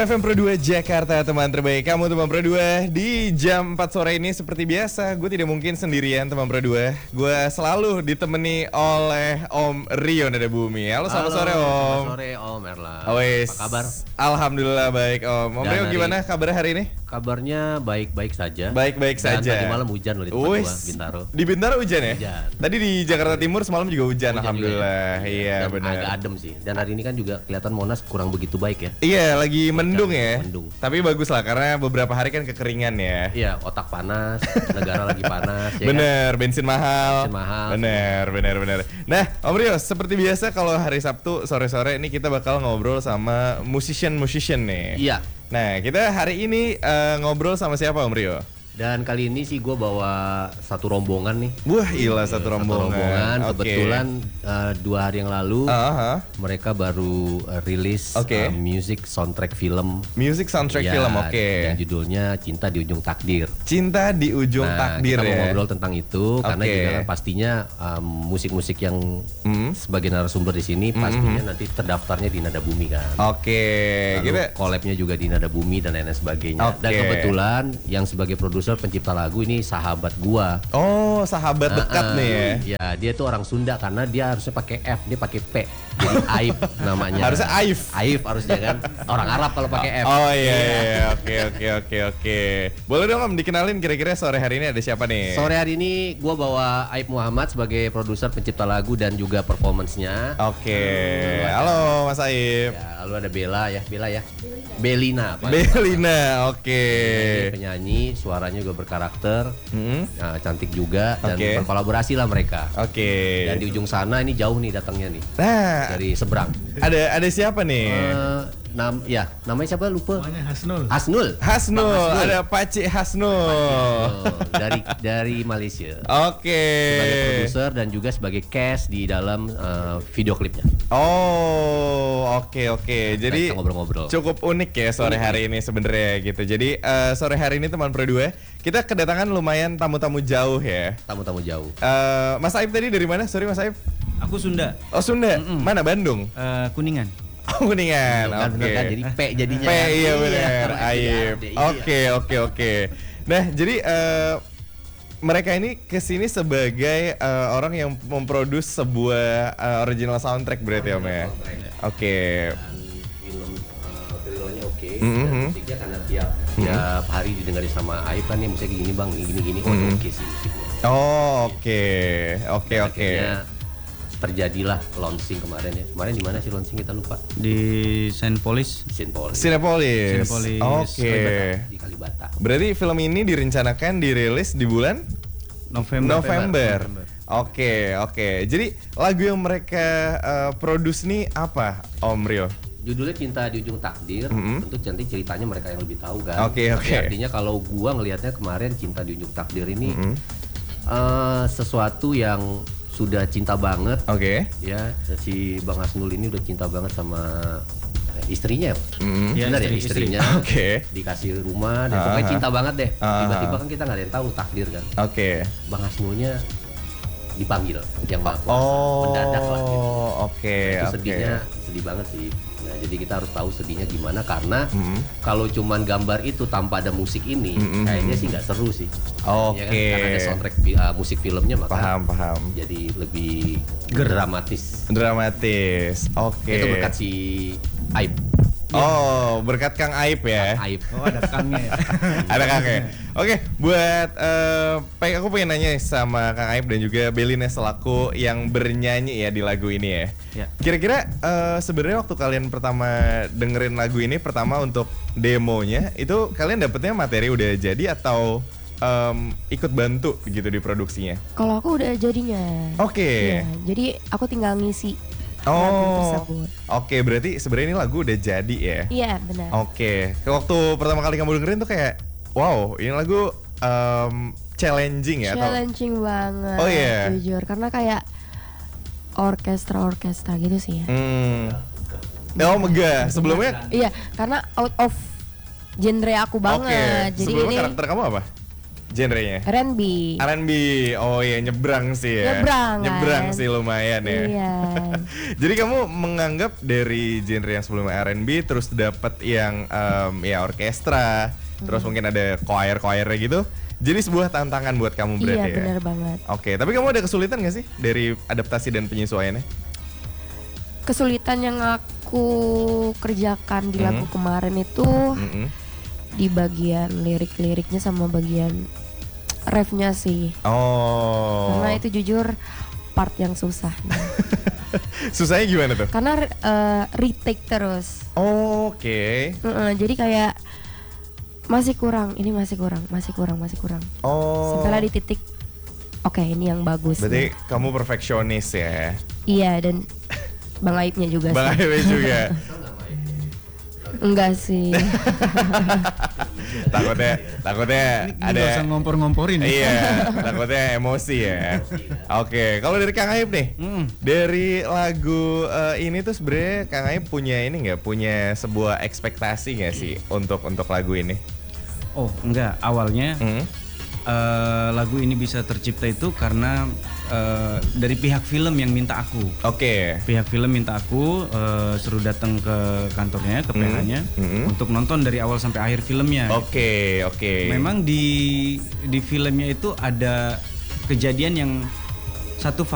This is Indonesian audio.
FM Pro 2 Jakarta, teman terbaik kamu teman Pro 2. Di jam 4 sore ini seperti biasa, gue tidak mungkin sendirian teman Pro 2. Gue selalu ditemani oleh Om Rio Nada Bumi. Halo, selamat sore Om. Selamat sore Om Erlan. Apa kabar? Alhamdulillah baik Om. Om Rio gimana kabarnya hari ini? Kabarnya baik-baik saja. Baik-baik saja. Tadi malam hujan loh di tempat gua, Bintaro. Di Bintaro hujan ya? Hujan. Tadi di Jakarta Timur semalam juga hujan alhamdulillah. Juga, ya? Iya Dan benar. agak adem sih. Dan hari ini kan juga kelihatan Monas kurang begitu baik ya. Iya, lagi mendung ya. Mendung. Tapi bagus lah karena beberapa hari kan kekeringan ya. Iya, otak panas, negara lagi panas ya. Bener, kan? bensin mahal. Bensin mahal. Bener. Nah, Om Rio, seperti biasa kalau hari Sabtu sore-sore ini kita bakal ngobrol sama musician nih. Iya. Nah, kita hari ini ngobrol sama siapa Om Rio? Dan kali ini sih gue bawa satu rombongan nih. Wah, gila satu rombongan. Oke. Kebetulan 2 hari yang lalu mereka baru rilis music soundtrack film. Music soundtrack film, yang judulnya Cinta di Ujung Takdir. Cinta di Ujung Takdir kita ya. mau ngobrol tentang itu karena juga kan pastinya musik-musik yang sebagai narasumber di sini pastinya nanti terdaftarnya di Nada Bumi kan. Lalu collab-nya juga di Nada Bumi dan lain-lain sebagainya. Dan kebetulan yang sebagai produser pencipta lagu ini sahabat gua. Oh, sahabat dekat nih ya. Ya, dia tuh orang Sunda karena dia harusnya pakai F, dia pakai P. Jadi Aif namanya. Harusnya Aif. Aif harusnya kan. Orang Arab kalau pakai F. Oh iya. Oke. Boleh dong Om dikenalin kira-kira sore hari ini ada siapa nih? Sore hari ini gua bawa Aif Muhammad sebagai produser pencipta lagu dan juga performance-nya. Oke. Halo Mas Aif. Ya, lalu ada Bella ya. Belina. Belina, oke. Penyanyi, suaranya juga berkarakter, cantik juga dan berkolaborasi lah mereka. Oke. Dan di ujung sana ini jauh nih datangnya nih. Nah, dari seberang. Ada siapa nih? Namanya siapa lupa? Namanya Hasnul. Ada Paci Hasnul. Dari Malaysia. Oke. Sebagai produser dan juga sebagai cast di dalam video klipnya. Oh, oke. Jadi ngobrol-ngobrol. Cukup unik ya sore hari ini sebenarnya gitu. Jadi sore hari ini teman Pro 2 kita kedatangan lumayan tamu-tamu jauh ya. Tamu-tamu jauh. Mas Aif tadi dari mana? Sorry Mas Aif. Aku Sunda. Oh Sunda. Mana Bandung? Kuningan. Kuningan. Oke. Kan, jadi P jadinya. P iya benar. Aif. Oke. Nah, jadi mereka ini kesini sebagai orang yang memproduce sebuah original soundtrack berarti Om ya. Oke. Film filmnya dan musiknya karena tiap hari didengarin sama Aif kan nih musiknya gini bang, gini. Oke sih musiknya. Oh oke. Akhirnya terjadilah launching kemarin ya. Kemarin di mana sih launching kita lupa? Di Cinepolis. Cinepolis. Oke. Di Kalibata. Berarti film ini direncanakan dirilis di bulan November. Oke. Jadi lagu yang mereka produce nih apa Om Rio? Judulnya Cinta di Ujung Takdir. Tentu cantik ceritanya mereka yang lebih tahu kan. Oke. Artinya kalau gua ngelihatnya kemarin Cinta di Ujung Takdir ini sesuatu yang sudah cinta banget. Ya, si Bang Hasnul ini udah cinta banget sama istrinya. Benar ya istrinya. Dikasih rumah dan pokoknya cinta banget deh. Tiba-tiba kan kita nggak ada yang tahu takdir kan. Bang Hasnulnya dipanggil yang Maha Kuasa. Mendadak lah gitu. Itu sedihnya sedih banget sih. Nah, jadi kita harus tahu sedihnya gimana karena kalau cuman gambar itu tanpa ada musik ini kayaknya sih nggak seru sih. Ya kan? Karena ada soundtrack musik filmnya maka paham. jadi lebih dramatis. Oke. Itu berkat si Aib. Oh, berkat Kang Aib ya. Aib. Oh, ada Kangnya ya. Ada Kangnya. Oke, buat aku pengen nanya sama Kang Aib dan juga Belina selaku yang bernyanyi ya di lagu ini ya. Kira-kira sebenarnya waktu kalian pertama dengerin lagu ini pertama untuk demonya itu kalian dapetnya materi udah jadi atau ikut bantu gitu di produksinya? Kalau aku udah jadinya. Ya, jadi aku tinggal ngisi. Oke, berarti sebenarnya ini lagu udah jadi ya? Iya, benar. Oke, waktu pertama kali kamu dengerin tuh kayak, wow, ini lagu challenging ya? Challenging banget. Oh iya. Jujur, karena kayak orkestra gitu sih ya. Oh megah, sebelumnya? Iya, karena out of genre aku banget. Jadi sebelumnya ini karakter kamu apa? genrenya? R&B. R&B. Oh iya, nyebrang sih ya. Nyebrang sih lumayan ya. Iya. Jadi kamu menganggap dari genre yang sebelumnya R&B terus dapat yang ya orkestra, terus mungkin ada choir-choirnya gitu. Jadi sebuah tantangan buat kamu berarti ya? Iya, benar banget. Oke, tapi kamu ada kesulitan gak sih dari adaptasi dan penyesuaiannya? Kesulitan yang aku kerjakan di lagu kemarin itu di bagian lirik-liriknya sama bagian refnya sih. Oh. Karena itu jujur part yang susah. Susahnya gimana tuh? Karena retake terus. Oke. Jadi kayak masih kurang. Oh. Sampailah di titik oke, ini yang bagus. Berarti kamu perfeksionis ya? Iya, dan Bang Aibnya juga Bang Aibnya juga. Enggak sih. takutnya ada usah ngompor-ngomporin. Iya, takutnya emosi ya. Oke, kalau dari Kang Aib nih, dari lagu ini tuh sebenarnya Kang Aib punya ini nggak, punya sebuah ekspektasi nggak sih untuk lagu ini? Oh enggak, awalnya lagu ini bisa tercipta itu karena dari pihak film yang minta aku. Oke. Pihak film minta aku suruh datang ke kantornya, ke PH-nya untuk nonton dari awal sampai akhir filmnya. Oke. Memang di filmnya itu ada kejadian yang satu